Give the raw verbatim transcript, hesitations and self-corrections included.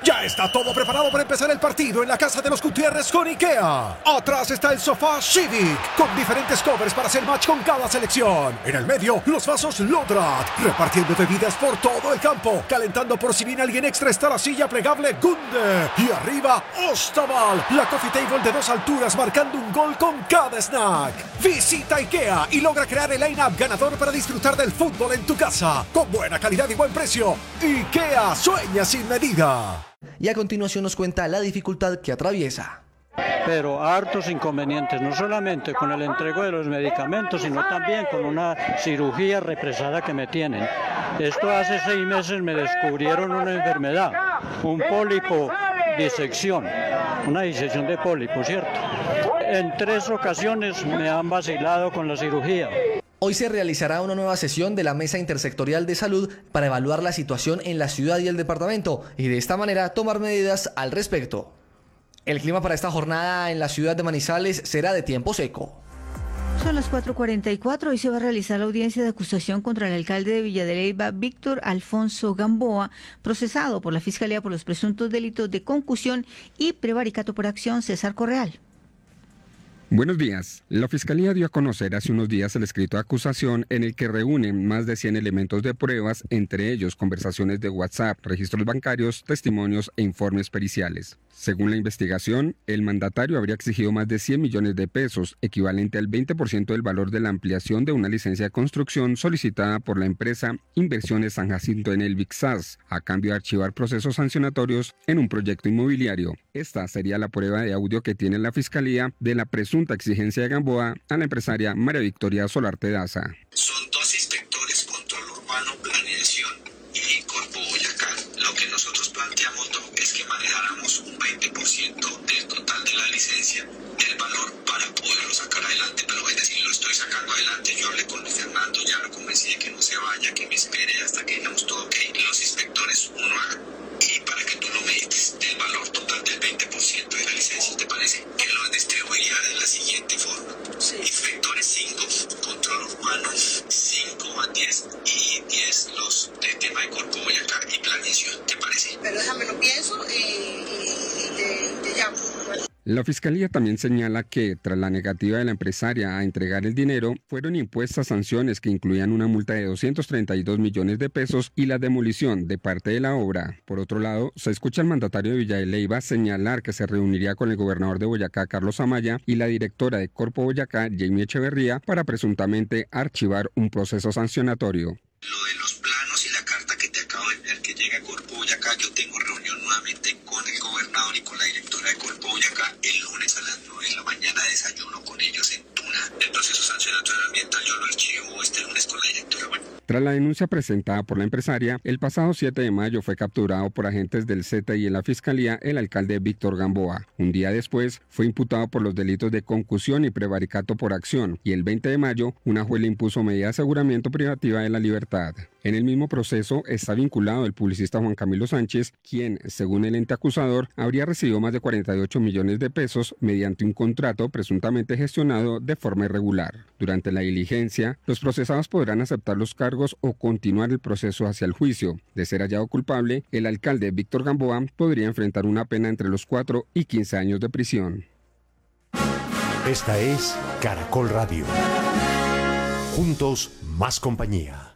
Ya está todo preparado para empezar el partido en la casa de los Gutiérrez con IKEA. Atrás está el sofá Civic, con diferentes covers para hacer match con cada selección. En el medio, los vasos Lodrat, repartiendo bebidas por todo el campo. Calentando por si viene alguien extra está la silla plegable Gunde. Y arriba, Ostaval, la coffee table de dos alturas marcando un gol con cada snack. Visita IKEA y logra crear el line-up ganador para disfrutar del fútbol en tu casa. Con buena calidad y buen precio. IKEA sueña sin medida. Y a continuación nos cuenta la dificultad que atraviesa. Pero hartos inconvenientes, no solamente con el entrego de los medicamentos, sino también con una cirugía represada que me tienen. Esto hace seis meses me descubrieron una enfermedad, un pólipo disección, una disección de pólipo, ¿cierto? En tres ocasiones me han vacilado con la cirugía. Hoy se realizará una nueva sesión de la Mesa Intersectorial de Salud para evaluar la situación en la ciudad y el departamento y de esta manera tomar medidas al respecto. El clima para esta jornada en la ciudad de Manizales será de tiempo seco. Son las cuatro cuarenta y cuatro. Hoy se va a realizar la audiencia de acusación contra el alcalde de Villa de Leyva, Víctor Alfonso Gamboa, procesado por la Fiscalía por los presuntos delitos de concusión y prevaricato por acción. César Correal. Buenos días. La Fiscalía dio a conocer hace unos días el escrito de acusación en el que reúnen más de cien elementos de pruebas, entre ellos conversaciones de WhatsApp, registros bancarios, testimonios e informes periciales. Según la investigación, el mandatario habría exigido más de cien millones de pesos, equivalente al veinte por ciento del valor de la ampliación de una licencia de construcción solicitada por la empresa Inversiones San Jacinto en el Vixas, a cambio de archivar procesos sancionatorios en un proyecto inmobiliario. Esta sería la prueba de audio que tiene la Fiscalía de la presunta exigencia de Gamboa a la empresaria María Victoria Solarte Daza. Son dos inspectores, control urbano, planeación y Corpo Boyacá. Lo que nosotros planteamos es que manejáramos un veinte por ciento del total de la licencia, del valor, para poderlo sacar adelante. Pero es decir, lo estoy sacando adelante. Yo hablé con Luis Fernando, ya lo convencí de que no se vaya, que me espere hasta que digamos todo ok. Los inspectores, uno A, y para que tú lo medites del valor total del veinte por ciento de la licencia, ¿te parece? Que lo distribuiría de la siguiente forma. Sí. Inspectores cinco, control urbano cinco a diez y diez los de tema de Corpo Boyacá y planeación, ¿te parece? Pero déjame lo pienso y, y te, te llamo. La Fiscalía también señala que, tras la negativa de la empresaria a entregar el dinero, fueron impuestas sanciones que incluían una multa de doscientos treinta y dos millones de pesos y la demolición de parte de la obra. Por otro lado, se escucha al mandatario de Villa de Leyva señalar que se reuniría con el gobernador de Boyacá, Carlos Amaya, y la directora de Corpo Boyacá, Jamie Echeverría, para presuntamente archivar un proceso sancionatorio. Lo de los planos y la carta que te acabo de enviar que llega a Corpo Boyacá, yo tengo reunión nuevamente con el gobernador y con la directora de Corpo Boyacá el lunes a las nueve de la mañana, desayuno con ellos en Tuna. El proceso sancionatorio ambiental yo lo archivo este lunes con la directora. Bueno. Tras la denuncia presentada por la empresaria, el pasado siete de mayo fue capturado por agentes del C E T I en la Fiscalía el alcalde Víctor Gamboa. Un día después, fue imputado por los delitos de concusión y prevaricato por acción, y el veinte de mayo, una juez le impuso medida de aseguramiento privativa de la libertad. En el mismo proceso está vinculado el publicista Juan Camilo Sánchez, quien, según el ente acusador, habría recibido más de cuarenta y ocho millones de pesos mediante un contrato presuntamente gestionado de forma irregular. Durante la diligencia, los procesados podrán aceptar los cargos o continuar el proceso hacia el juicio. De ser hallado culpable, el alcalde Víctor Gamboa podría enfrentar una pena entre los cuatro y quince años de prisión. Esta es Caracol Radio. Juntos, más compañía.